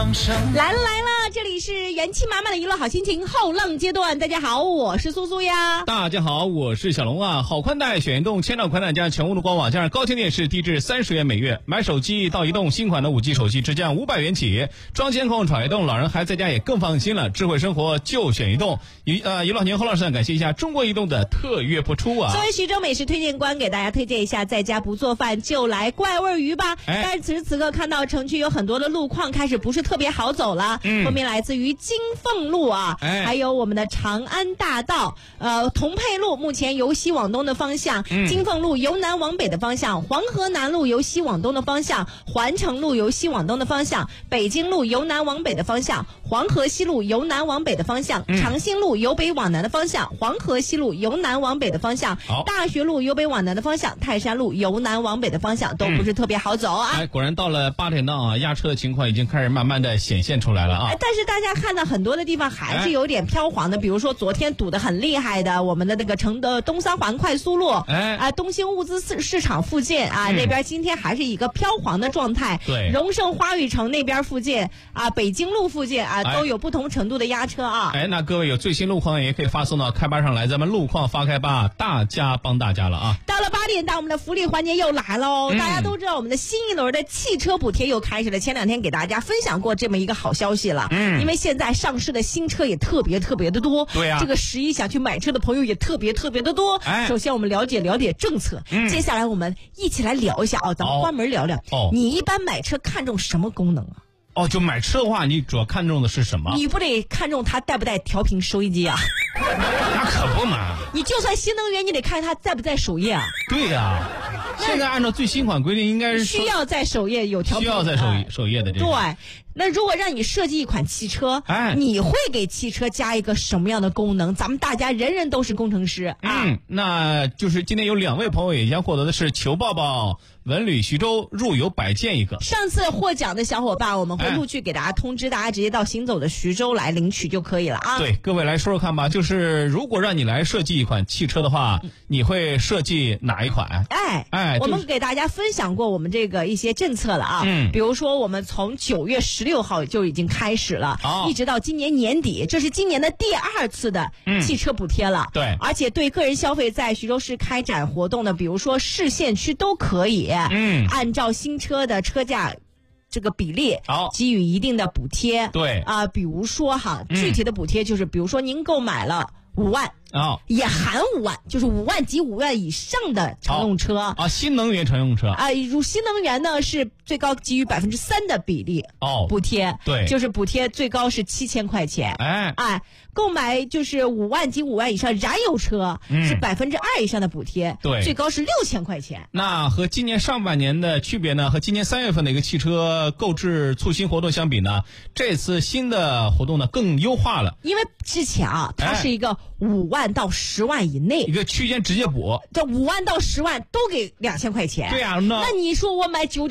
来了，这里是元气满满的娱乐好心情后浪阶段。大家好，我是苏苏呀。 大家好，我是小龙啊。好宽带选移动千兆宽带加全屋的官网，加上高清电视，低至30元每月。买手机到移动新款的5G 手机直降500元起，装监控闯移动，老人孩子在家也更放心了。智慧生活就选移动。娱乐年后浪上感谢一下中国移动的特约播出啊。 作为徐州美食推荐官，给大家推荐一下，在家不做饭就来怪味鱼吧。但是此时此刻看到城区有很多的路况开始不是特别好走了，分别来自于金凤路啊，还有我们的长安大道，同沛路目前由西往东的方向，金凤路由南往北的方向，黄河南路由西往东的方向，环城路由西往东的方向，北京路由南往北的方向，黄河西路由南往北的方向，长兴路由北往南的方向，黄河西路由南往北的方向，大学路由北往南的方向，泰山路由南往北的方向都不是特别好走啊。 果然到了8点档啊，压车的情况已经开始慢慢的显现出来了啊。 但是大家看到很多的地方还是有点飘黄的，比如说昨天堵得很厉害的我们的那个城的东三环快速路，东兴物资市场附近啊，那边今天还是一个飘黄的状态。 对， 荣盛花语城那边附近啊，北京路附近啊，都有不同程度的压车啊。 那各位有最新路况也可以发送到开吧上来，咱们路况发开吧，大家帮大家了啊。 到了8点档，我们的福利环节又来喽。大家都知道我们的新一轮的汽车补贴又开始了，前2天给大家分享过这么一个好消息了。因为现在上市的新车也特别的多。 对呀， 这个11想去买车的朋友也特别的多。首先我们了解政策，接下来我们一起来聊一下啊，咱们关门聊聊。你一般买车看重什么功能啊？ 就买车的话，你主要看重的是什么？ 你不得看重它带不带调频收音机啊？ 那可不嘛！ 你就算新能源，你得看它在不在首页啊？ 对呀，现在按照最新款规定，应该是需要在首页有调频， 需要在首页的这个。 对，那如果让你设计一款汽车，你会给汽车加一个什么样的功能？咱们大家人人都是工程师啊。 那就是今天有2位朋友也将获得的是求抱抱文旅徐州入游100件一个。 上次获奖的小伙伴，我们会陆续给大家通知，大家直接到行走的徐州来领取就可以了啊。 对，各位来说说看吧，就是如果让你来设计一款汽车的话，你会设计哪一款？ 我们给大家分享过我们这个一些政策了啊。比如说我们从9月16号就已经开始了，一直到今年年底，这是今年的第2次的汽车补贴了。 对， 而且对个人消费在徐州市开展活动的，比如说市县区都可以，按照新车的车价这个比例给予一定的补贴。 对比如说具体的补贴就是，比如说您购买了5万。也含5万，就是5万及5万以上的乘用车新能源乘用车如新能源呢是最高给予3%的比例补贴。 对， 就是补贴最高是7000块钱。购买就是5万及5万以上燃油车是2%以上的补贴。 对， 最高是6000块钱。 那和今年上半年的区别呢？和今年3月份的一个汽车购置促新活动相比呢，这次新的活动呢更优化了。 因为之前它是一个5万到10万以内一个区间直接补， 这5万到10万都给2000块钱。 对呀， 那你说我买